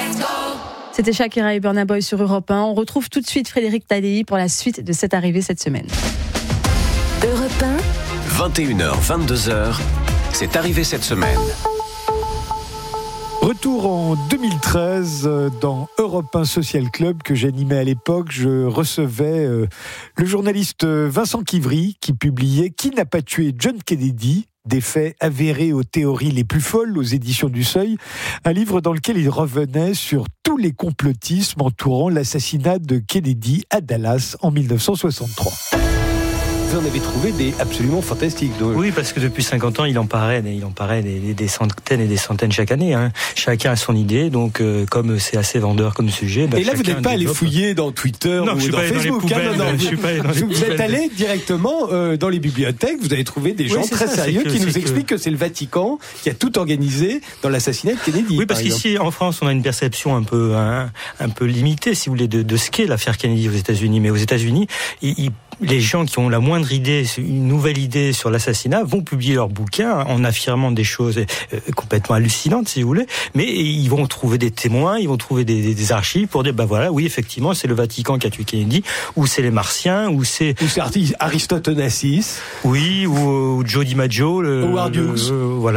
C'était Shakira et Burna Boy sur Europe 1. On retrouve tout de suite Frédéric Tadei pour la suite de cette arrivée cette semaine. Europe 1. 21h, 22h, c'est arrivé cette semaine. Retour en 2013 dans Europe 1 Social Club que j'animais à l'époque. Je recevais le journaliste Vincent Quivry qui publiait « Qui n'a pas tué John Kennedy ?» Des faits avérés aux théories les plus folles aux éditions du Seuil. Un livre dans lequel il revenait sur tous les complotismes entourant l'assassinat de Kennedy à Dallas en 1963. Vous en avez trouvé des absolument fantastiques. Donc. Oui, parce que depuis 50 ans, il en paraît des centaines et des centaines chaque année. Hein. Chacun a son idée, donc comme c'est assez vendeur comme sujet. Et là, vous n'êtes pas allé fouiller dans Twitter ou dans Facebook. Vous êtes allé directement dans les bibliothèques. Vous avez trouvé des gens très sérieux qui nous expliquent que c'est le Vatican qui a tout organisé dans l'assassinat de Kennedy. Oui, parce qu'ici, en France, on a une perception un peu limitée, si vous voulez, de ce qu'est l'affaire Kennedy aux États-Unis. Mais aux États-Unis, les gens qui ont la moindre idée, une nouvelle idée sur l'assassinat, vont publier leur bouquin en affirmant des choses complètement hallucinantes, si vous voulez, mais ils vont trouver des témoins, ils vont trouver des archives pour dire, oui, effectivement, c'est le Vatican qui a tué Kennedy, ou c'est les Martiens, ou c'est Aristote Onassis. Oui, ou Joe DiMaggio, Howard Hughes.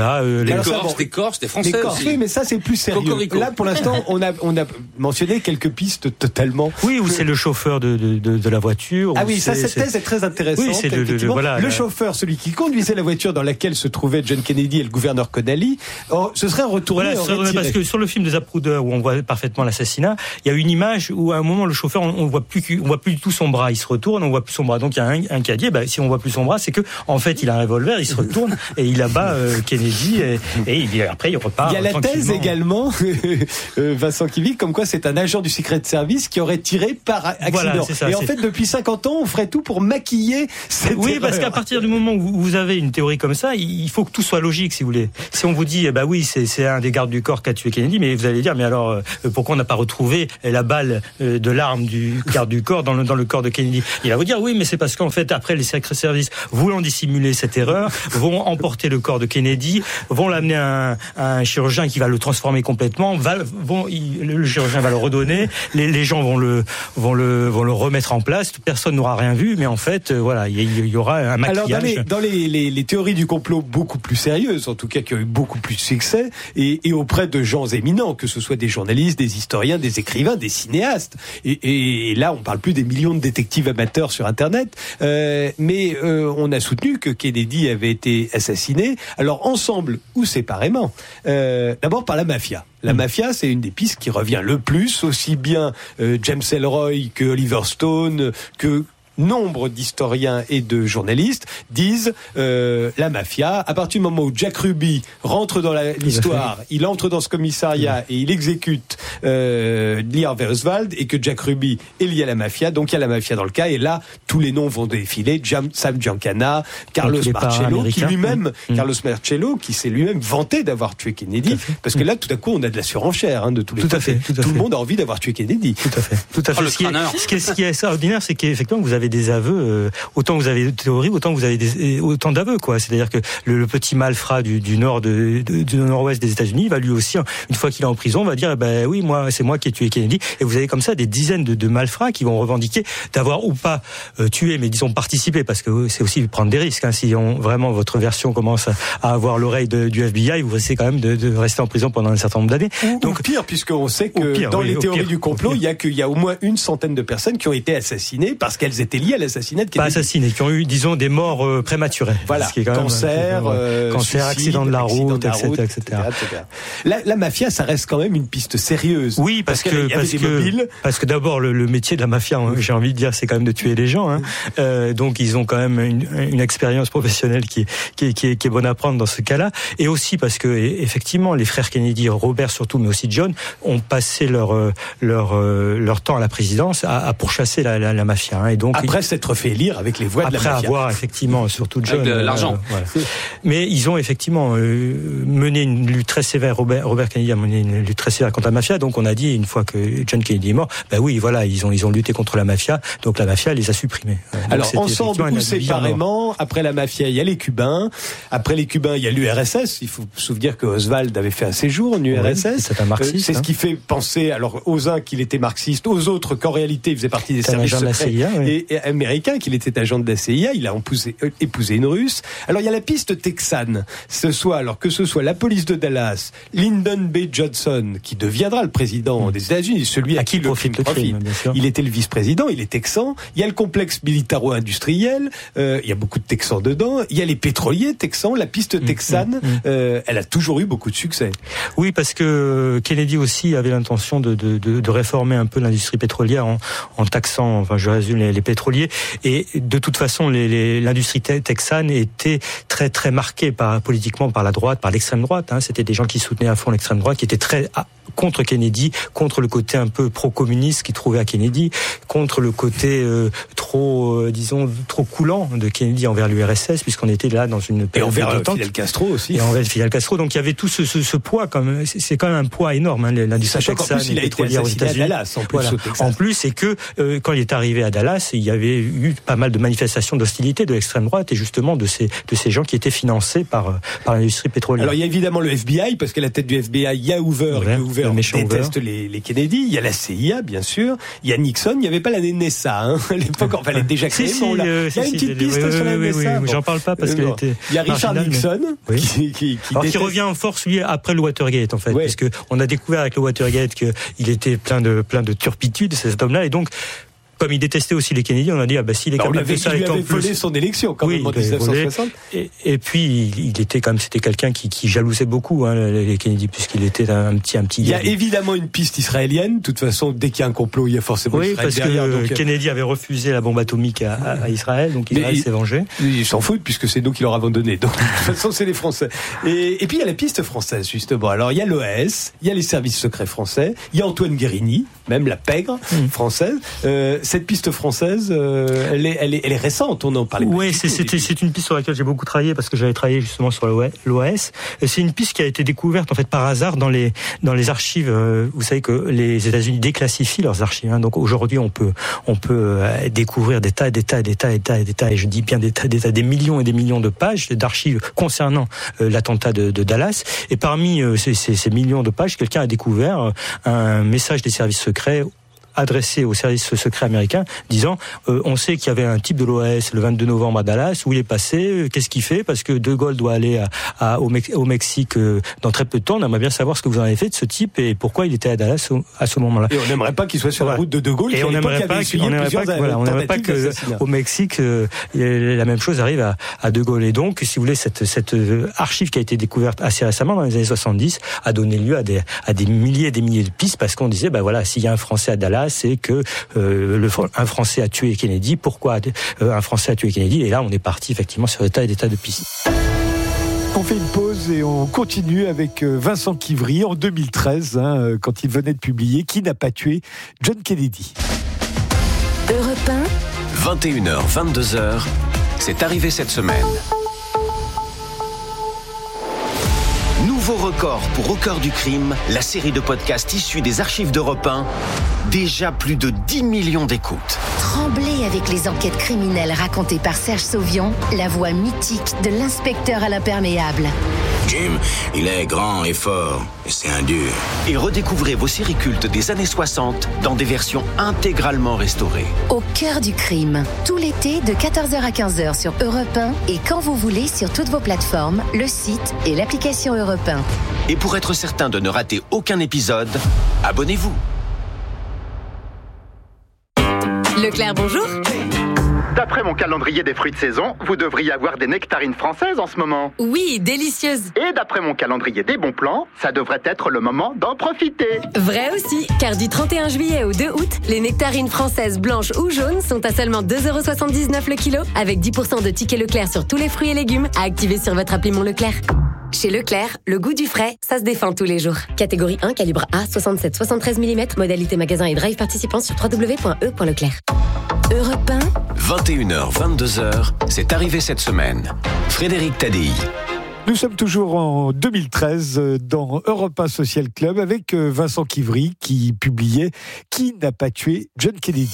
Les Corses, des Français aussi. Oui, mais ça, c'est plus sérieux. Cocorico. Là, pour l'instant, on a mentionné quelques pistes totalement. Oui, ou c'est le chauffeur de la voiture. Ah oui, cette thèse est très intéressante. Oui, c'est le chauffeur, celui qui conduisait la voiture dans laquelle se trouvaient John Kennedy et le gouverneur Connally, ce serait retourné. Parce que sur le film de Zapruder où on voit parfaitement l'assassinat, il y a une image où à un moment le chauffeur, on voit plus du tout son bras, il se retourne, on voit plus son bras. Donc il y a un qui a dit, si on voit plus son bras, c'est que en fait il a un revolver, il se retourne et il abat Kennedy et après il repart. Il y a la thèse également, Vincent Quivry, comme quoi c'est un agent du Secret Service qui aurait tiré par accident. Voilà, c'est ça, et en fait depuis 50 ans, on ferait tout pour maquiller cette erreur. Parce qu'à partir du moment où vous avez une théorie comme ça, il faut que tout soit logique, si vous voulez. Si on vous dit, oui, c'est un des gardes du corps qui a tué Kennedy, mais vous allez dire, mais alors, pourquoi on n'a pas retrouvé la balle de l'arme du garde du corps dans le corps de Kennedy? Il va vous dire, oui, mais c'est parce qu'en fait, après, les secrets services, voulant dissimuler cette erreur, vont emporter le corps de Kennedy, vont l'amener à un chirurgien qui va le transformer complètement, le chirurgien va le redonner, les gens vont le remettre en place, personne n'aura rien vu, mais en fait, il y aura un maquillage. Alors dans les théories du complot beaucoup plus sérieuses, en tout cas qui ont eu beaucoup plus de succès, et auprès de gens éminents, que ce soit des journalistes, des historiens, des écrivains, des cinéastes, et là on parle plus des millions de détectives amateurs sur Internet, mais on a soutenu que Kennedy avait été assassiné, alors ensemble ou séparément, d'abord par la mafia. La mafia, c'est une des pistes qui revient le plus, aussi bien James Ellroy que Oliver Stone, que nombre d'historiens et de journalistes disent la mafia, à partir du moment où Jack Ruby rentre dans l'histoire, il entre dans ce commissariat et il exécute Lee Harvey Oswald, et que Jack Ruby est lié à la mafia, donc il y a la mafia dans le cas, et là tous les noms vont défiler, Sam Giancana, Carlos Marcello, Carlos Marcello qui s'est lui-même vanté d'avoir tué Kennedy, parce que là tout à coup on a de la surenchère de tous les côtés. Tout le monde a envie d'avoir tué Kennedy. Tout à fait. Ce qui est extraordinaire, c'est qu'effectivement vous avez des aveux, autant vous avez de théories, autant vous avez autant d'aveux, quoi. C'est-à-dire que le petit malfrat du nord-ouest des États-Unis va lui aussi, une fois qu'il est en prison, va dire oui, c'est moi qui ai tué Kennedy. Et vous avez comme ça des dizaines de malfrats qui vont revendiquer d'avoir ou pas tué, mais disons participé, parce que c'est aussi prendre des risques. Si vraiment votre version commence à avoir l'oreille du FBI, vous risquez quand même de rester en prison pendant un certain nombre d'années. Donc pire, puisqu'on sait que dans les théories du complot, il y a au moins une centaine de personnes qui ont été assassinées parce qu'elles étaient liées à l'assassinat de Kennedy. Pas assassinés, qui ont eu, disons, des morts prématurées. Voilà, ce qui est quand cancer, accident de la route, etc. La mafia, ça reste quand même une piste sérieuse. Oui, parce que d'abord, le métier de la mafia, j'ai envie de dire, c'est quand même de tuer les gens. Donc, ils ont quand même une expérience professionnelle qui est bonne à prendre dans ce cas-là. Et aussi parce que, effectivement, les frères Kennedy, Robert surtout, mais aussi John, ont passé leur temps à la présidence à pourchasser la mafia. Et donc, après s'être fait élire avec les voix de la mafia. Après avoir, effectivement, surtout John. Avec l'argent. Mais ils ont effectivement mené une lutte très sévère. Robert Kennedy a mené une lutte très sévère contre la mafia. Donc on a dit, une fois que John Kennedy est mort, bah oui, voilà, ils ont lutté contre la mafia, donc la mafia les a supprimés. Alors ensemble ou séparément, après la mafia, il y a les Cubains. Après les Cubains, il y a l'URSS. Il faut se souvenir que Oswald avait fait un séjour en URSS. C'est un marxiste. C'est ce qui fait penser, alors, aux uns qu'il était marxiste, aux autres qu'en réalité il faisait partie des services secrets CIA, et américains, qu'il était agent de la CIA. Il a épousé une Russe. Alors il y a la piste texane. Que ce soit la police de Dallas, Lyndon B. Johnson, qui deviendra le président des États-Unis, celui à qui le crime profite. Il était le vice-président, il est texan. Il y a le complexe militaro-industriel. Il y a beaucoup de Texans dedans. Il y a les pétroliers texans. La piste texane, elle a toujours eu beaucoup de succès. Oui, parce que Kennedy aussi avait l'intention de réformer un peu l'industrie pétrolière en taxant, enfin je résume, les pétroliers. Et de toute façon, l'industrie texane était très très marquée politiquement par la droite, par l'extrême droite. C'était des gens qui soutenaient à fond l'extrême droite, qui étaient très contre Kennedy, contre le côté un peu pro-communiste qu'il trouvait à Kennedy, contre le côté trop coulant de Kennedy envers l'URSS, puisqu'on était là dans une période de temps. Fidel Castro aussi. Et envers Fidel Castro. Donc il y avait tout ce poids, c'est quand même un poids énorme, l'industrie texane et pétrolière aux États-Unis. En plus, c'est que quand il est arrivé à Dallas, il y avait eu pas mal de manifestations d'hostilité de l'extrême droite et justement de ces gens qui étaient financés par l'industrie pétrolière. Alors il y a évidemment le FBI, parce qu'à la tête du FBI, il y a Hoover déteste les Kennedy. Il y a la CIA, bien sûr. Il y a Nixon. Il n'y avait pas la NSA. À l'époque, enfin, elle est déjà créée. Il y a une petite piste sur la NSA. J'en parle pas parce qu'elle était. Il y a Richard Nixon qui revient en force lui après le Watergate en fait, puisque on a découvert avec le Watergate qu'il était plein de turpitude, cet homme-là, et donc. Comme il détestait aussi les Kennedy, on a dit s'il est capable de ça, il avait volé son élection quand même en 1960. Et puis c'était quelqu'un qui jalousait beaucoup les Kennedy, puisqu'il était un petit. Il y a évidemment une piste israélienne. De toute façon, dès qu'il y a un complot, il y a forcément Israël derrière. Parce que Kennedy avait refusé la bombe atomique à Israël, donc Israël s'est vengé. Ils s'en foutent puisque c'est nous qui leur avons donné. Donc de toute façon, c'est les Français. Et puis il y a la piste française justement. Alors il y a l'OAS, il y a les services secrets français, il y a Antoine Guérini, même la pègre française. Cette piste française, elle est récente, on en parlait. Oui, c'est une piste sur laquelle j'ai beaucoup travaillé parce que j'avais travaillé justement sur l'OAS. C'est une piste qui a été découverte en fait par hasard dans les archives. Vous savez que les États-Unis déclassifient leurs archives. Donc aujourd'hui, on peut découvrir des tas, et je dis bien des tas, des millions et des millions de pages d'archives concernant l'attentat de Dallas. Et parmi ces millions de pages, quelqu'un a découvert un message des services secrets adressé au service secret américain, disant on sait qu'il y avait un type de l'OAS le 22 novembre à Dallas, où il est passé, qu'est-ce qu'il fait, parce que De Gaulle doit aller au Mexique dans très peu de temps. On aimerait bien savoir ce que vous en avez fait de ce type et pourquoi il était à Dallas à ce moment-là. Et on n'aimerait pas qu'il soit sur la route de De Gaulle. Et on n'aimerait pas qu'au Mexique la même chose arrive à De Gaulle. Et donc, si vous voulez, cette archive qui a été découverte assez récemment dans les années 70 a donné lieu à des milliers et des milliers de pistes, parce qu'on disait s'il y a un Français à Dallas, c'est que un Français a tué Kennedy. Pourquoi un Français a tué Kennedy? Et là, on est parti effectivement sur des tas et des tas de pistes. On fait une pause et on continue avec Vincent Quivry en 2013, quand il venait de publier Qui n'a pas tué John Kennedy. Europe 1, 21h, 22h, c'est arrivé cette semaine. Nouveau record pour Au cœur du crime, la série de podcasts issus des archives d'Europe 1. Déjà plus de 10 millions d'écoutes. Tremblez avec les enquêtes criminelles racontées par Serge Sauvion, la voix mythique de l'inspecteur à l'imperméable. Jim, il est grand et fort, et c'est un dur. Et redécouvrez vos séries cultes des années 60 dans des versions intégralement restaurées. Au cœur du crime, tout l'été de 14h à 15h sur Europe 1 et quand vous voulez sur toutes vos plateformes, le site et l'application Europe 1. Et pour être certain de ne rater aucun épisode, abonnez-vous. Leclerc, bonjour. D'après mon calendrier des fruits de saison, vous devriez avoir des nectarines françaises en ce moment. Oui, délicieuses. Et d'après mon calendrier des bons plans, ça devrait être le moment d'en profiter. Vrai aussi, car du 31 juillet au 2 août, les nectarines françaises blanches ou jaunes sont à seulement 2,79€ le kilo, avec 10% de tickets Leclerc sur tous les fruits et légumes à activer sur votre appli Mon Leclerc. Chez Leclerc, le goût du frais, ça se défend tous les jours. Catégorie 1, calibre A, 67-73 mm, modalité magasin et drive participant sur www.e.leclerc. Europe 1, 21h, 22h, c'est arrivé cette semaine. Frédéric Tadei. Nous sommes toujours en 2013 dans Europe 1 Social Club avec Vincent Quivry qui publiait « Qui n'a pas tué John Kennedy ?»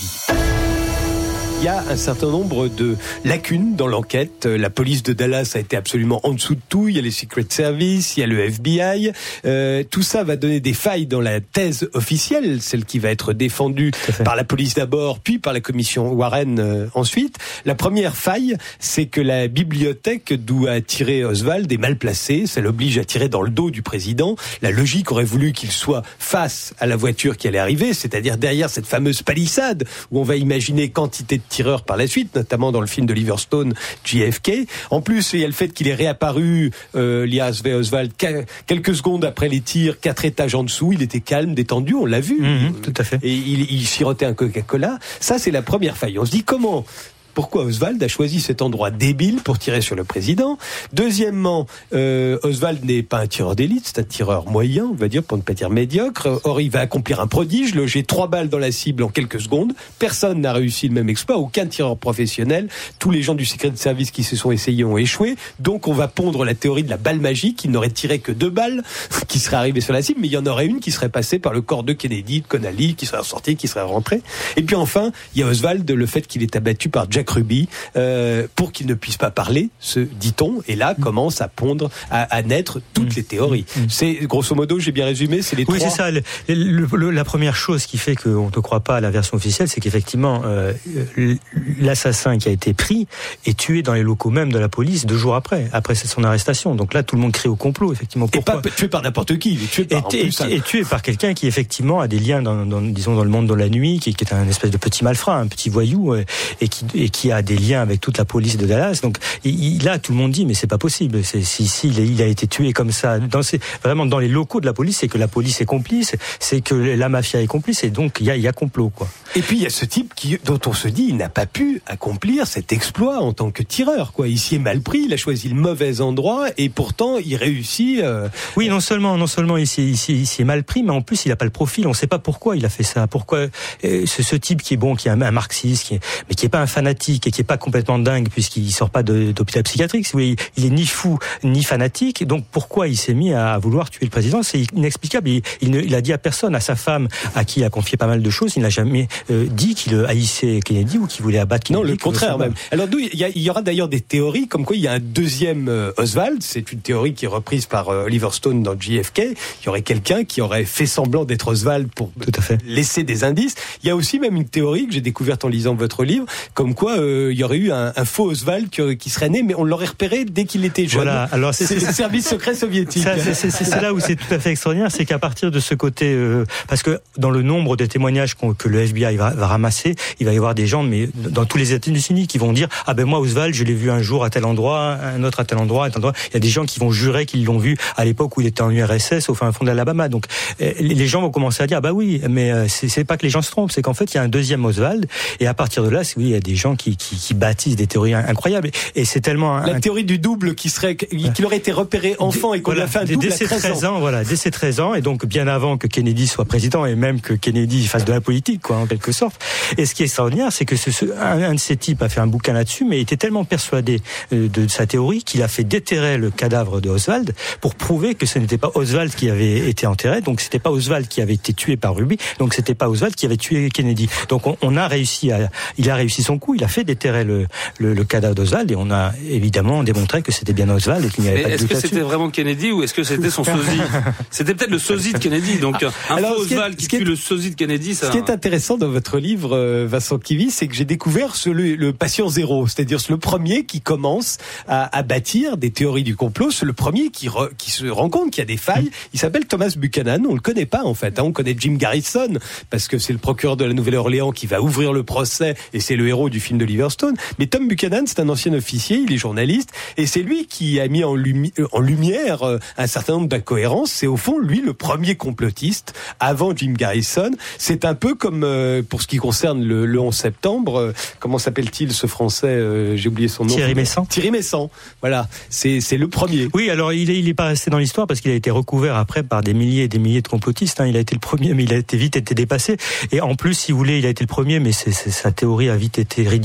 Il y a un certain nombre de lacunes dans l'enquête. La police de Dallas a été absolument en dessous de tout. Il y a les Secret Service, il y a le FBI. Tout ça va donner des failles dans la thèse officielle, celle qui va être défendue par la police d'abord, puis par la commission Warren ensuite. La première faille, c'est que la bibliothèque d'où a tiré Oswald est mal placée. Ça l'oblige à tirer dans le dos du président. La logique aurait voulu qu'il soit face à la voiture qui allait arriver, c'est-à-dire derrière cette fameuse palissade où on va imaginer quantité de tireur par la suite, notamment dans le film d'Oliver Stone, JFK. En plus, il y a le fait qu'il est réapparu, Lee Harvey Oswald, quelques secondes après les tirs, 4 étages en dessous. Il était calme, détendu, on l'a vu. Tout à fait. Et il sirotait un Coca-Cola. Ça, c'est la première faille. On se dit pourquoi Oswald a choisi cet endroit débile pour tirer sur le président. Deuxièmement, Oswald n'est pas un tireur d'élite, c'est un tireur moyen, on va dire, pour ne pas dire médiocre. Or, il va accomplir un prodige, loger 3 balles dans la cible en quelques secondes. Personne n'a réussi le même exploit, aucun tireur professionnel. Tous les gens du Secret Service qui se sont essayés ont échoué. Donc, on va pondre la théorie de la balle magique. Il n'aurait tiré que 2 balles qui seraient arrivées sur la cible, mais il y en aurait une qui serait passée par le corps de Kennedy, de Connally, qui serait ressortie, qui serait rentrée. Et puis enfin, il y a Oswald, le fait qu'il est abattu par Jack Ruby, pour qu'il ne puisse pas parler, dit-on, et là commence à pondre, à naître toutes les théories. C'est, grosso modo, j'ai bien résumé, c'est les trois. Oui, c'est ça. La première chose qui fait qu'on ne croit pas à la version officielle, c'est qu'effectivement, l'assassin qui a été pris est tué dans les locaux même de la police 2 jours après son arrestation. Donc là, tout le monde crie au complot, effectivement. Pourquoi ? Et pas tué par n'importe qui, il est tué par quelqu'un qui, effectivement, a des liens dans le monde de la nuit, qui est un espèce de petit malfrat, un petit voyou, et qui a des liens avec toute la police de Dallas. Donc là, tout le monde dit, mais c'est pas possible. Il a été tué comme ça, vraiment dans les locaux de la police, c'est que la police est complice, c'est que la mafia est complice, et donc il y a complot, quoi. Et puis il y a ce type dont on se dit, il n'a pas pu accomplir cet exploit en tant que tireur, quoi. Il s'y est mal pris, il a choisi le mauvais endroit, et pourtant il réussit. Oui, non seulement il s'y est mal pris, mais en plus il n'a pas le profil. On ne sait pas pourquoi il a fait ça. Pourquoi ce type qui est un marxiste, mais qui est pas un fanatique et qui est pas complètement dingue puisqu'il sort pas d'hôpital psychiatrique. Si vous voulez, il est ni fou ni fanatique. Donc pourquoi il s'est mis à vouloir tuer le président ? C'est inexplicable. Il a dit à personne, à sa femme, à qui il a confié pas mal de choses. Il n'a jamais dit qu'il haïssait Kennedy ou qu'il voulait abattre Kennedy. Non, le contraire même. Alors il y aura d'ailleurs des théories comme quoi il y a un deuxième Oswald. C'est une théorie qui est reprise par Oliver Stone dans JFK. Il y aurait quelqu'un qui aurait fait semblant d'être Oswald pour laisser des indices. Il y a aussi même une théorie que j'ai découverte en lisant votre livre, comme quoi il y aurait eu un faux Oswald qui serait né, mais on l'aurait repéré dès qu'il était jeune. Voilà. Alors c'est le service secret soviétique. C'est là où c'est tout à fait extraordinaire, c'est qu'à partir de ce côté, parce que dans le nombre de témoignages que le FBI va ramasser, il va y avoir des gens, mais dans tous les États-Unis, qui vont dire moi Oswald, je l'ai vu un jour à tel endroit, un autre à tel endroit, Il y a des gens qui vont jurer qu'ils l'ont vu à l'époque où il était en URSS, au fin fond de l'Alabama. Donc les gens vont commencer à dire oui, mais c'est pas que les gens se trompent, c'est qu'en fait il y a un deuxième Oswald, et à partir de là, il y a des gens qui bâtissent des théories incroyables. Et c'est tellement la théorie du double qu'il aurait été repéré enfant et qu'on lui a fait un double à 13 ans. Voilà, dès ses 13 ans, et donc bien avant que Kennedy soit président et même que Kennedy fasse de la politique, quoi, en quelque sorte. Et ce qui est extraordinaire, c'est que un de ces types a fait un bouquin là-dessus, mais il était tellement persuadé de sa théorie qu'il a fait déterrer le cadavre de Oswald pour prouver que ce n'était pas Oswald qui avait été enterré, donc c'était pas Oswald qui avait été tué par Ruby, donc c'était pas Oswald qui avait tué Kennedy. Donc il a réussi son coup, il a fait déterrer le cadavre d'Oswald, et on a évidemment démontré que c'était bien Oswald et qu'il n'y avait pas de doute là-dessus. Est-ce que c'était vraiment Kennedy ou est-ce que c'était son sosie ? C'était peut-être le sosie de Kennedy, donc faux Oswald qui tue le sosie de Kennedy. Ce qui est intéressant dans votre livre, Vincent Quivry, c'est que j'ai découvert le patient zéro, c'est-à-dire le premier qui commence à bâtir des théories du complot, c'est le premier qui se rend compte qu'il y a des failles. Il s'appelle Thomas Buchanan, on le connaît pas en fait, on connaît Jim Garrison parce que c'est le procureur de la Nouvelle-Orléans qui va ouvrir le procès et c'est le héros du film d'Oliver Stone. Mais Tom Buchanan, c'est un ancien officier, il est journaliste et c'est lui qui a mis en lumière un certain nombre d'incohérences. C'est au fond lui le premier complotiste avant Jim Garrison. C'est un peu comme pour ce qui concerne le 11 septembre, comment s'appelle-t-il ce Français, j'ai oublié son nom. Thierry Messant. Thierry Messant. Voilà, c'est le premier. Oui, alors il est pas resté dans l'histoire parce qu'il a été recouvert après par des milliers et des milliers de complotistes. Il a été le premier, mais il a vite été dépassé. Et en plus, si vous voulez, il a été le premier, mais sa théorie a vite été ridiculisée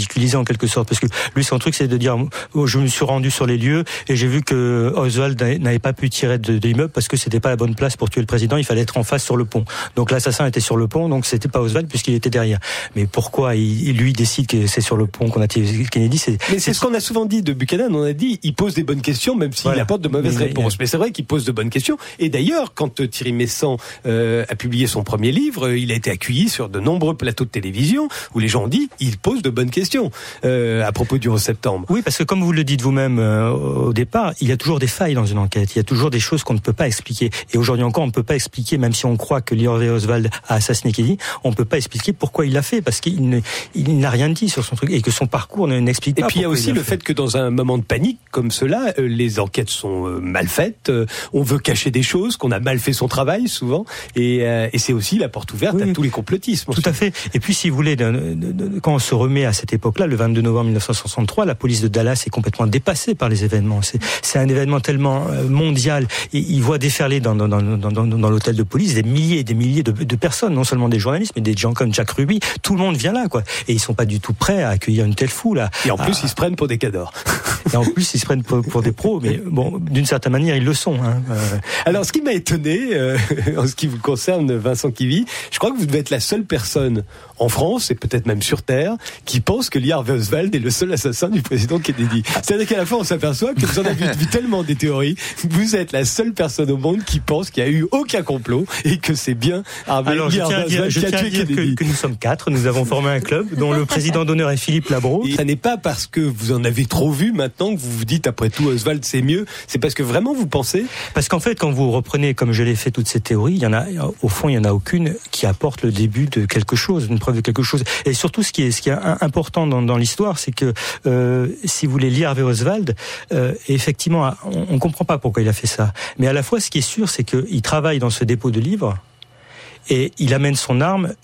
ridiculiser en quelque sorte, parce que lui son truc c'est de dire je me suis rendu sur les lieux et j'ai vu que Oswald n'avait pas pu tirer de l'immeuble parce que c'était pas la bonne place pour tuer le président, il fallait être en face sur le pont. Donc l'assassin était sur le pont, donc c'était pas Oswald puisqu'il était derrière. Mais pourquoi lui décide que c'est sur le pont qu'on a tué Kennedy? Mais c'est ce qu'on a souvent dit de Buchanan, on a dit il pose des bonnes questions même s'il apporte de mauvaises réponses. Mais c'est vrai qu'il pose de bonnes questions. Et d'ailleurs, quand Thierry Messant a publié son premier livre, il a été accueilli sur de nombreux plateaux de télévision où les gens ont dit il pose de bonnes questions à propos du 11 septembre. Oui, parce que comme vous le dites vous-même au départ, il y a toujours des failles dans une enquête, il y a toujours des choses qu'on ne peut pas expliquer. Et aujourd'hui encore, on ne peut pas expliquer, même si on croit que Lee Harvey Oswald a assassiné Kennedy, on ne peut pas expliquer pourquoi il l'a fait, parce qu'il n'a rien dit sur son truc et que son parcours n'explique pas. Et puis il y a aussi le fait que dans un moment de panique comme cela, les enquêtes sont mal faites, on veut cacher des choses, qu'on a mal fait son travail souvent, et c'est aussi la porte ouverte à tous les complotismes. Tout à fait. Et puis si vous voulez, quand on se remet à cette époque-là, le 22 novembre 1963, la police de Dallas est complètement dépassée par les événements. C'est un événement tellement mondial. Et ils voient déferler dans l'hôtel de police des milliers et des milliers de personnes, non seulement des journalistes, mais des gens comme Jack Ruby. Tout le monde vient là, quoi. Et ils sont pas du tout prêts à accueillir une telle foule. Et en plus, ils se prennent pour des cadors. Et en plus, ils se prennent pour des pros, mais bon, d'une certaine manière, ils le sont. Alors, ce qui m'a étonné, en ce qui vous concerne, Vincent Quivy, je crois que vous devez être la seule personne en France, et peut-être même sur Terre, qui pense que Lee Harvey Oswald est le seul assassin du président Kennedy. C'est-à-dire qu'à la fin, on s'aperçoit que vous en avez vu tellement des théories, vous êtes la seule personne au monde qui pense qu'il n'y a eu aucun complot, et que c'est bien Lee Harvey Oswald qui a tué Kennedy. Que nous sommes 4, nous avons formé un club, dont le président d'honneur est Philippe Labro. Et ça n'est pas parce que vous en avez trop vu maintenant que vous vous dites, après tout, Oswald c'est mieux, c'est parce que vraiment vous pensez? Parce qu'en fait, quand vous reprenez, comme je l'ai fait, toutes ces théories, au fond, il n'y en a aucune qui apporte le début de quelque chose, une preuve de quelque chose. Et surtout, ce qui est important dans l'histoire, c'est que, si vous voulez, Lee Harvey Oswald, effectivement, on comprend pas pourquoi il a fait ça. Mais à la fois, ce qui est sûr, c'est qu'il travaille dans ce dépôt de livres et il amène son arme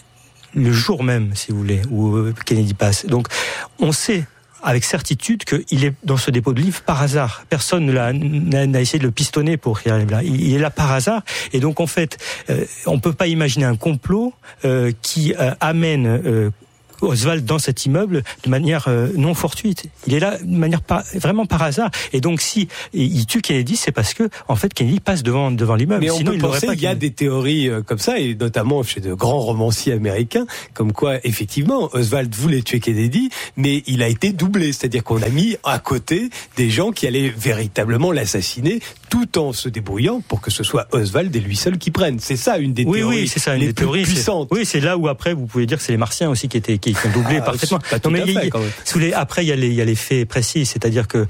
le jour même, si vous voulez, où Kennedy passe. Donc, on sait avec certitude qu'il est dans ce dépôt de livres par hasard. Personne n'a essayé de le pistonner pour qu'il arrive là. Il est là par hasard. Et donc, en fait, on peut pas imaginer un complot qui amène Oswald dans cet immeuble de manière non fortuite. Il est là de manière vraiment par hasard. Et donc si il tue Kennedy, c'est parce que en fait Kennedy passe devant l'immeuble. Mais sinon, on peut penser, il y a des théories comme ça, et notamment chez de grands romanciers américains, comme quoi effectivement Oswald voulait tuer Kennedy, mais il a été doublé, c'est-à-dire qu'on a mis à côté des gens qui allaient véritablement l'assassiner, tout en se débrouillant pour que ce soit Oswald et lui seul qui prennent. C'est ça une des théories c'est ça, une les des plus théories puissantes. Oui, c'est là où après vous pouvez dire que c'est les Martiens aussi qui ont doublé parfaitement. Après, il y a les faits précis, c'est-à-dire que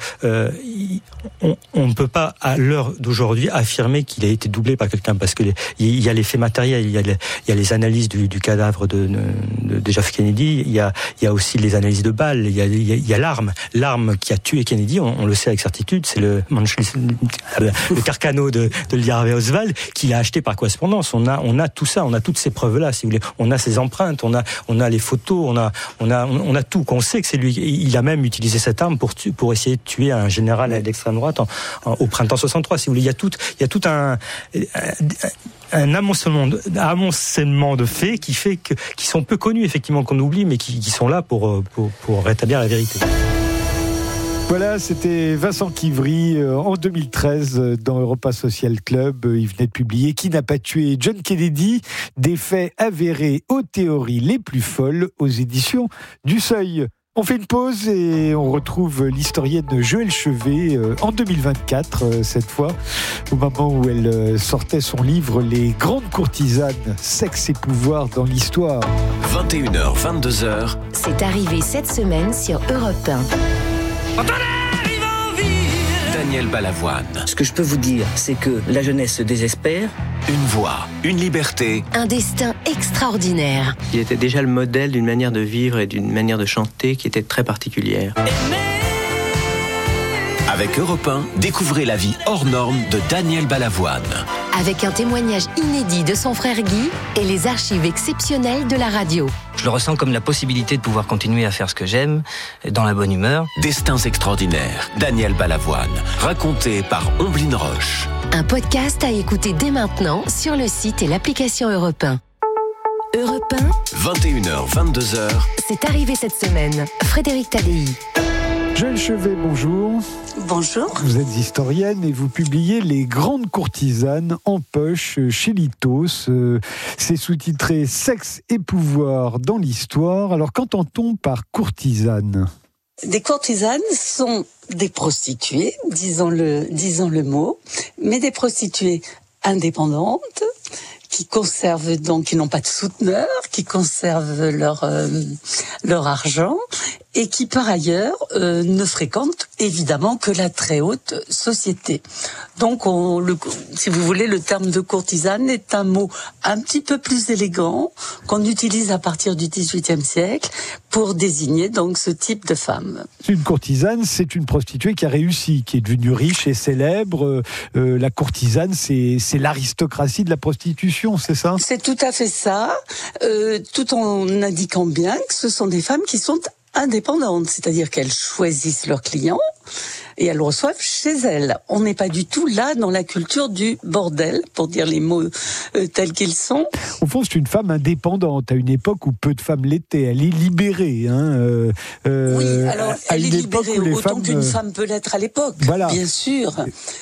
on ne peut pas à l'heure d'aujourd'hui affirmer qu'il a été doublé par quelqu'un, parce que il y a les faits matériels, il y a les analyses du cadavre de Jeff Kennedy, il y a aussi les analyses de balles, il y a l'arme qui a tué Kennedy, on le sait avec certitude, c'est le Carcano de Lee Harvey Oswald qu'il a acheté par correspondance. On a tout ça, on a toutes ces preuves-là, si vous voulez. On a ses empreintes, on a les photos, on a tout, qu'on sait que c'est lui. Il a même utilisé cette arme pour essayer de tuer un général d'extrême droite au printemps 63, si vous voulez. Il y a tout un amoncellement de faits qui sont peu connus, effectivement, qu'on oublie, mais qui sont là pour rétablir la vérité. Voilà, c'était Vincent Quivry en 2013 dans Europa Social Club. Il venait de publier « Qui n'a pas tué John Kennedy ? Des faits avérés aux théories les plus folles » aux éditions du Seuil. On fait une pause et on retrouve l'historienne Joëlle Chevet en 2024, cette fois, au moment où elle sortait son livre « Les grandes courtisanes, sexe et pouvoir dans l'histoire ». 21h, 22h. C'est arrivé cette semaine sur Europe 1. Daniel Balavoine. Ce que je peux vous dire, c'est que la jeunesse se désespère. Une voix, une liberté. Un destin extraordinaire. Il était déjà le modèle d'une manière de vivre et d'une manière de chanter qui était très particulière. Avec Europe 1, découvrez la vie hors norme de Daniel Balavoine. Avec un témoignage inédit de son frère Guy et les archives exceptionnelles de la radio. Je le ressens comme la possibilité de pouvoir continuer à faire ce que j'aime, dans la bonne humeur. Destins extraordinaires, Daniel Balavoine, raconté par Omblin Roche. Un podcast à écouter dès maintenant sur le site et l'application Europe 1. Europe 1, 21h, 22h. c'est arrivé cette semaine. Frédéric Tadei. Joëlle Chevet, bonjour. Bonjour. Vous êtes historienne et vous publiez Les grandes courtisanes en poche chez Litos. C'est sous-titré Sexe et pouvoir dans l'histoire. Alors qu'entend-on par courtisane ? Des courtisanes sont des prostituées, disons le mot, mais des prostituées indépendantes qui conservent donc, qui n'ont pas de souteneur, qui conservent leur argent et qui par ailleurs ne fréquentent évidemment que la très haute société. Donc si vous voulez, le terme de courtisane est un mot un petit peu plus élégant qu'on utilise à partir du XVIIIe siècle pour désigner donc ce type de femme. Une courtisane, c'est une prostituée qui a réussi, qui est devenue riche et célèbre. La courtisane, c'est l'aristocratie de la prostitution, c'est ça ? C'est tout à fait ça, tout en indiquant bien que ce sont des femmes qui sont indépendantes, c'est-à-dire qu'elles choisissent leurs clients et elles reçoivent chez elles. On n'est pas du tout là dans la culture du bordel, pour dire les mots tels qu'ils sont. Au fond, c'est une femme indépendante, à une époque où peu de femmes l'étaient. Elle est libérée. Oui, alors elle est libérée autant qu'une femme peut l'être à l'époque, voilà. Bien sûr.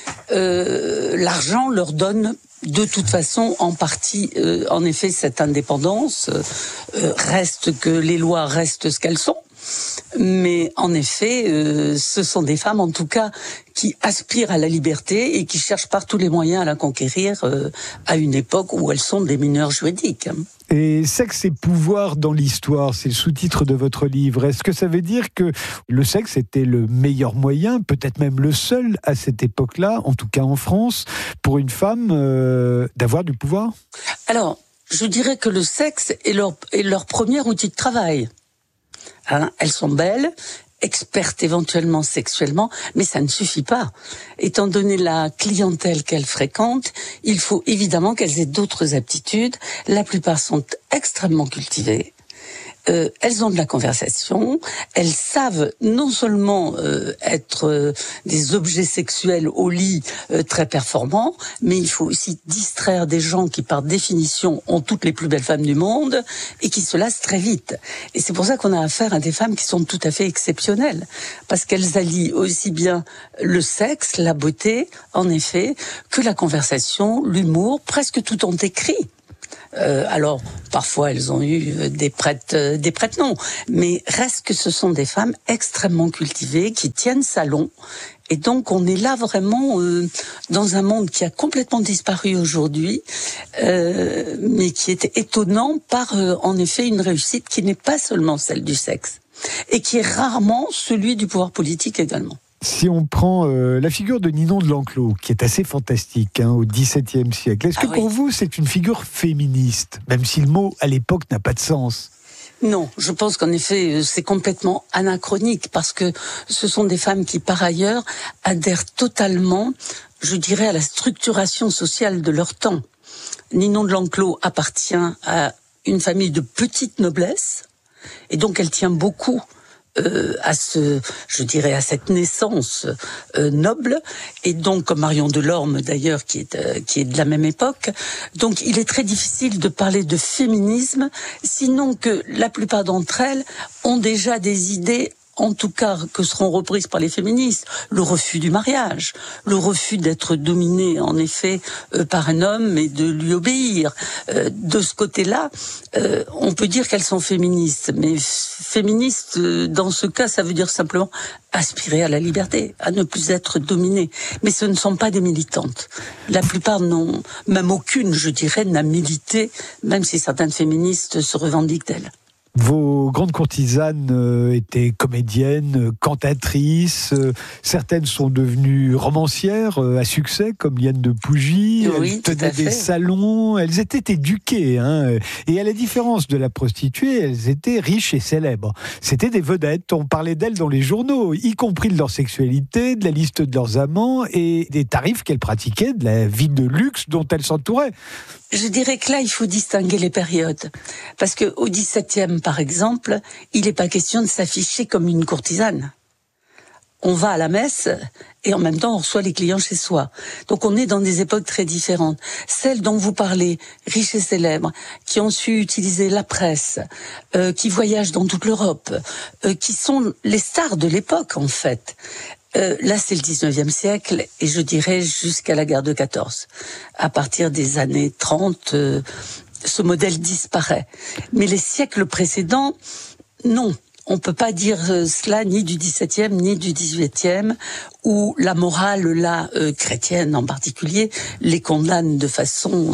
L'argent leur donne de toute façon, en partie, en effet, cette indépendance reste que les lois restent ce qu'elles sont. Mais en effet, ce sont des femmes, en tout cas, qui aspirent à la liberté et qui cherchent par tous les moyens à la conquérir à une époque où elles sont des mineures juridiques. Et sexe et pouvoir dans l'histoire, c'est le sous-titre de votre livre. Est-ce que ça veut dire que le sexe était le meilleur moyen, peut-être même le seul à cette époque-là, en tout cas en France, pour une femme d'avoir du pouvoir ? Alors, je dirais que le sexe est leur premier outil de travail. Elles sont belles, expertes éventuellement sexuellement, mais ça ne suffit pas. Étant donné la clientèle qu'elles fréquentent, il faut évidemment qu'elles aient d'autres aptitudes. La plupart sont extrêmement cultivées. Elles ont de la conversation, elles savent non seulement être des objets sexuels au lit très performants, mais il faut aussi distraire des gens qui par définition ont toutes les plus belles femmes du monde et qui se lassent très vite. Et c'est pour ça qu'on a affaire à des femmes qui sont tout à fait exceptionnelles, parce qu'elles allient aussi bien le sexe, la beauté, en effet, que la conversation, l'humour, presque tout ont écrit. Alors, parfois, elles ont eu des prêtres non, mais reste que ce sont des femmes extrêmement cultivées, qui tiennent salon. Et donc, on est là vraiment dans un monde qui a complètement disparu aujourd'hui, mais qui est étonnant par, en effet, une réussite qui n'est pas seulement celle du sexe, et qui est rarement celui du pouvoir politique également. Si on prend la figure de Ninon de L'Enclos, qui est assez fantastique au XVIIe siècle, est-ce que pour vous c'est une figure féministe, même si le mot à l'époque n'a pas de sens ? Non, je pense qu'en effet c'est complètement anachronique, parce que ce sont des femmes qui par ailleurs adhèrent totalement, je dirais, à la structuration sociale de leur temps. Ninon de L'Enclos appartient à une famille de petite noblesse, et donc elle tient beaucoup à cette naissance noble, et donc comme Marion Delorme d'ailleurs qui est de la même époque. Donc il est très difficile de parler de féminisme, sinon que la plupart d'entre elles ont déjà des idées, en tout cas que seront reprises par les féministes, le refus du mariage, le refus d'être dominé en effet par un homme et de lui obéir. De ce côté-là, on peut dire qu'elles sont féministes, mais féministes dans ce cas, ça veut dire simplement aspirer à la liberté, à ne plus être dominées. Mais ce ne sont pas des militantes. La plupart n'ont, même aucune, je dirais, n'a milité, même si certaines féministes se revendiquent d'elles. Vos grandes courtisanes étaient comédiennes, cantatrices, certaines sont devenues romancières à succès, comme Liane de Pougy, elles tenaient des salons, elles étaient éduquées, et à la différence de la prostituée, elles étaient riches et célèbres. C'était des vedettes, on parlait d'elles dans les journaux, y compris de leur sexualité, de la liste de leurs amants et des tarifs qu'elles pratiquaient, de la vie de luxe dont elles s'entouraient. Je dirais que là, il faut distinguer les périodes. Parce qu'au XVIIe, par exemple, il n'est pas question de s'afficher comme une courtisane. on va à la messe et en même temps on reçoit les clients chez soi. Donc on est dans des époques très différentes. Celles dont vous parlez, riches et célèbres, qui ont su utiliser la presse, qui voyagent dans toute l'Europe, qui sont les stars de l'époque en fait. Là, c'est le 19e siècle, et je dirais jusqu'à la guerre de 14. À partir des années 30, ce modèle disparaît. Mais les siècles précédents, non. On peut pas dire cela ni du XVIIe ni du XVIIIe, où la morale, chrétienne en particulier, les condamne de façon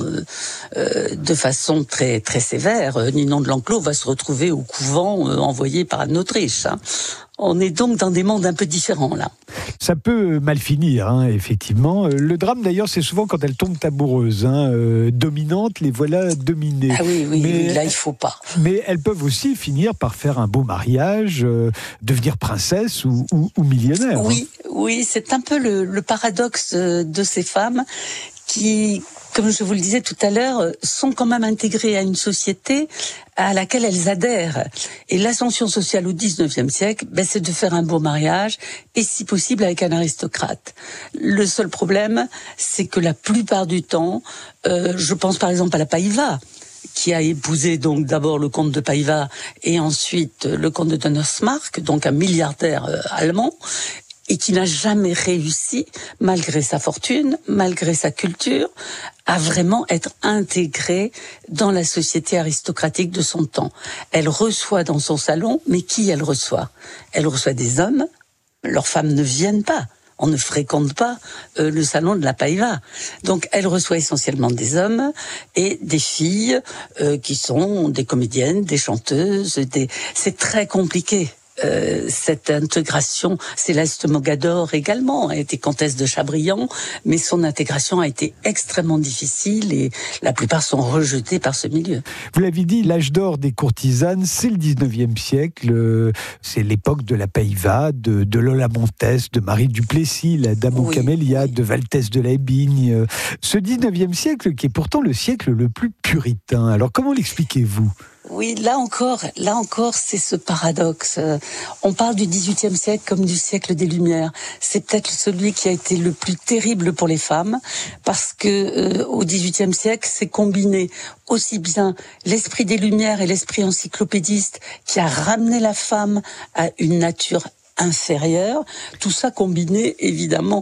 très très sévère. Ninon de L'Enclos va se retrouver au couvent envoyé par Anne-Autriche. On est donc dans des mondes un peu différents là. Ça peut mal finir, effectivement. Le drame d'ailleurs, c'est souvent quand elles tombent amoureuses, dominantes, les voilà dominées. Ah oui, là il faut pas. Mais elles peuvent aussi finir par faire un beau mariage, devenir princesse ou millionnaire. Oui, c'est un peu le paradoxe de ces femmes qui, comme je vous le disais tout à l'heure, sont quand même intégrées à une société à laquelle elles adhèrent. Et l'ascension sociale au XIXe siècle, c'est de faire un beau mariage, et si possible avec un aristocrate. Le seul problème, c'est que la plupart du temps, je pense par exemple à la Paiva, qui a épousé donc d'abord le comte de Paiva et ensuite le comte de Donnersmarck, donc un milliardaire allemand, et qui n'a jamais réussi, malgré sa fortune, malgré sa culture, à vraiment être intégrée dans la société aristocratique de son temps. Elle reçoit dans son salon, mais qui elle reçoit ? Elle reçoit des hommes, leurs femmes ne viennent pas. On ne fréquente pas le salon de la Paiva. Donc elle reçoit essentiellement des hommes et des filles qui sont des comédiennes, des chanteuses. C'est très compliqué. Cette intégration, Céleste Mogador également a été comtesse de Chabriand, mais son intégration a été extrêmement difficile et la plupart sont rejetés par ce milieu. Vous l'avez dit, l'âge d'or des courtisanes, c'est le 19e siècle, c'est l'époque de la Paiva, de Lola Montès, de Marie Duplessis, la Dame aux Camélias, de Valtès de la Bigne. Ce 19e siècle qui est pourtant le siècle le plus puritain. Alors comment l'expliquez-vous ? Oui, là encore, c'est ce paradoxe. On parle du XVIIIe siècle comme du siècle des Lumières. C'est peut-être celui qui a été le plus terrible pour les femmes, parce que au XVIIIe siècle, c'est combiné aussi bien l'esprit des Lumières et l'esprit encyclopédiste qui a ramené la femme à une nature inférieure, tout ça combiné évidemment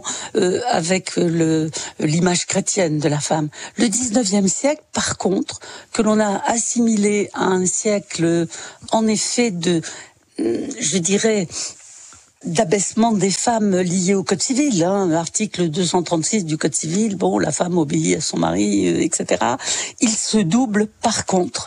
avec l'image chrétienne de la femme. Le 19e siècle, par contre, que l'on a assimilé à un siècle en effet je dirais, d'abaissement des femmes liées au Code civil, article 236 du Code civil, la femme obéit à son mari, etc. Il se double par contre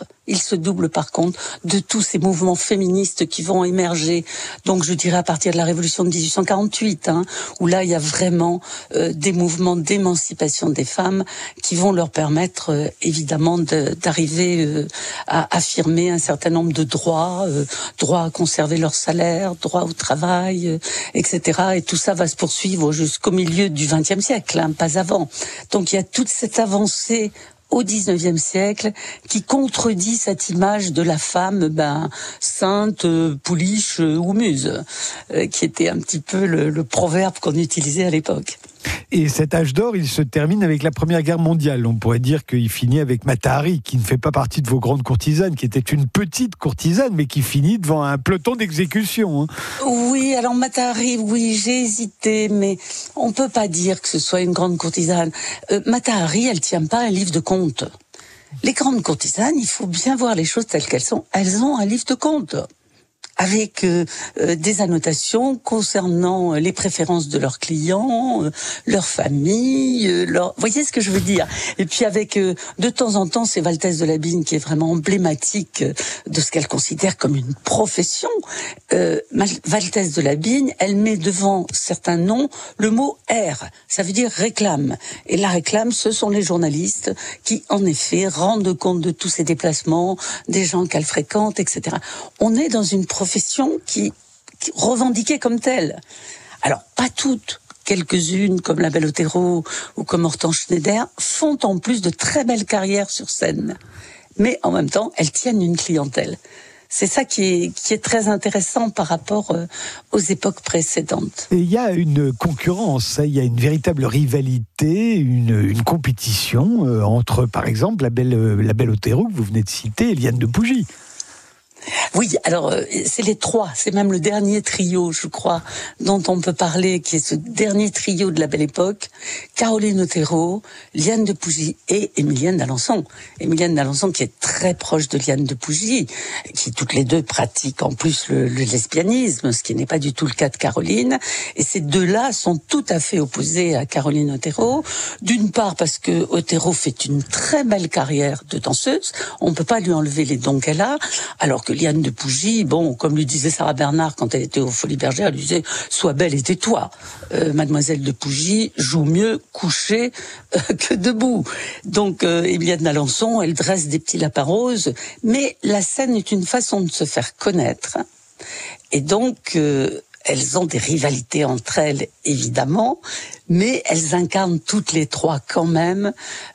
de tous ces mouvements féministes qui vont émerger, donc je dirais à partir de la Révolution de 1848, où là il y a vraiment des mouvements d'émancipation des femmes qui vont leur permettre évidemment d'arriver à affirmer un certain nombre de droits, droit à conserver leur salaire, droit au travail, etc. Et tout ça va se poursuivre jusqu'au milieu du XXe siècle, pas avant. Donc il y a toute cette avancée au XIXe siècle qui contredit cette image de la femme sainte, pouliche ou muse, qui était un petit peu le proverbe qu'on utilisait à l'époque. Et cet âge d'or, il se termine avec la Première Guerre mondiale. On pourrait dire qu'il finit avec Mata Hari, qui ne fait pas partie de vos grandes courtisanes, qui était une petite courtisane, mais qui finit devant un peloton d'exécution. Oui, alors Mata Hari, j'ai hésité, mais on peut pas dire que ce soit une grande courtisane. Mata Hari, elle tient pas un livre de contes. Les grandes courtisanes, il faut bien voir les choses telles qu'elles sont. Elles ont un livre de contes, avec des annotations concernant les préférences de leurs clients, leur famille, Vous voyez ce que je veux dire ? Et puis avec, de temps en temps, c'est Valtès de la Bigne qui est vraiment emblématique de ce qu'elle considère comme une profession. Valtès de la Bigne, elle met devant certains noms le mot « R », ça veut dire « réclame ». Et la réclame, ce sont les journalistes qui, en effet, rendent compte de tous ces déplacements, des gens qu'elle fréquente, etc. On est dans une profession qui revendiquée comme telle. Alors, pas toutes. Quelques-unes, comme la Belle Otero ou comme Hortense Schneider, font en plus de très belles carrières sur scène. Mais en même temps, elles tiennent une clientèle. C'est ça qui est très intéressant par rapport aux époques précédentes. Et il y a une concurrence, il y a une véritable rivalité, une compétition entre, par exemple, la belle Otero que vous venez de citer et Liane de Pougy. Oui, alors c'est les trois, c'est même le dernier trio, je crois, dont on peut parler, qui est ce dernier trio de la Belle Époque, Caroline Otero, Liane de Pougy et Émilienne d'Alençon. Émilienne d'Alençon qui est très proche de Liane de Pougy, qui toutes les deux pratiquent en plus le lesbianisme, ce qui n'est pas du tout le cas de Caroline. Et ces deux-là sont tout à fait opposés à Caroline Otero. D'une part parce que Otero fait une très belle carrière de danseuse, on ne peut pas lui enlever les dons qu'elle a, alors que Liane de Pougy, bon, comme lui disait Sarah Bernard quand elle était aux Folies Bergères, elle lui disait « Sois belle et tais-toi ». Mademoiselle de Pougy joue mieux couchée que debout. Donc, Émilienne d'Alençon, elle dresse des petits lapins roses, mais la scène est une façon de se faire connaître. Et donc, elles ont des rivalités entre elles, évidemment, mais elles incarnent toutes les trois quand même,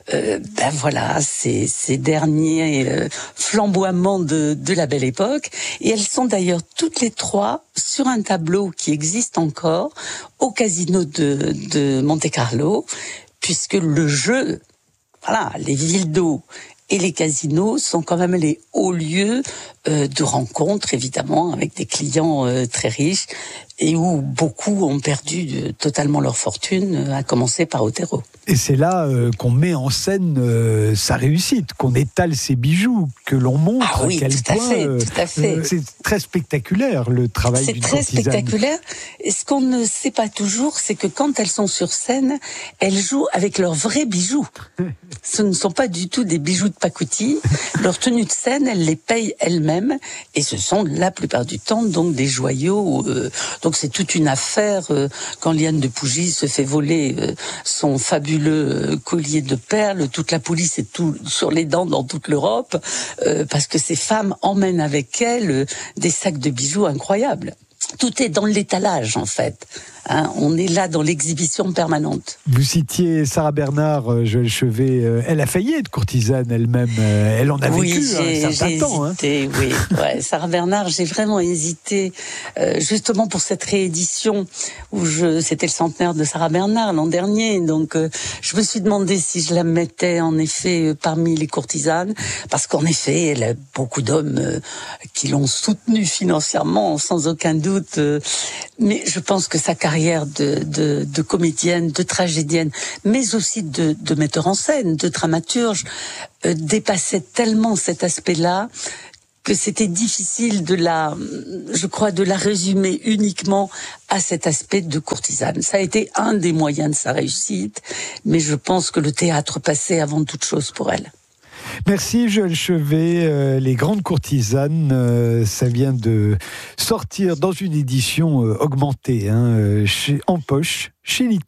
ces derniers flamboiements de la Belle Époque. Et elles sont d'ailleurs toutes les trois sur un tableau qui existe encore au Casino de Monte-Carlo, puisque le jeu, les villes d'eau et les casinos sont quand même les hauts lieux de rencontres, évidemment, avec des clients très riches et où beaucoup ont perdu totalement leur fortune, à commencer par Otero. Et c'est là qu'on met en scène sa réussite, qu'on étale ses bijoux, que l'on montre à quel point tout à fait. C'est très spectaculaire le travail d'une courtisane. C'est très spectaculaire. Et ce qu'on ne sait pas toujours, c'est que quand elles sont sur scène, elles jouent avec leurs vrais bijoux. Ce ne sont pas du tout des bijoux de pacotille. Leur tenue de scène, elles les payent elles-mêmes, et ce sont la plupart du temps donc des joyaux. Donc c'est toute une affaire quand Liane de Pougy se fait voler son fabuleux collier de perles. Toute la police est tout sur les dents dans toute l'Europe parce que ces femmes emmènent avec elles des sacs de bijoux incroyables. Tout est dans l'étalage, en fait. On est là dans l'exhibition permanente. Vous citiez Sarah Bernard, Joël Chevet. Elle a failli être courtisane elle-même. Elle en a vécu un certain temps. Hésité, oui. Ouais, Sarah Bernard, j'ai vraiment hésité, justement pour cette réédition où c'était le centenaire de Sarah Bernard l'an dernier. Donc, je me suis demandé si je la mettais en effet parmi les courtisanes, parce qu'en effet, elle a beaucoup d'hommes qui l'ont soutenue financièrement, sans aucun doute. Mais je pense que sa carrière de comédienne, de tragédienne, mais aussi de metteur en scène, de dramaturge, dépassait tellement cet aspect-là que c'était difficile de la résumer uniquement à cet aspect de courtisane. Ça a été un des moyens de sa réussite, mais je pense que le théâtre passait avant toute chose pour elle. Merci Joël Chevet. Les grandes courtisanes, ça vient de sortir dans une édition augmentée, en poche, chez Little.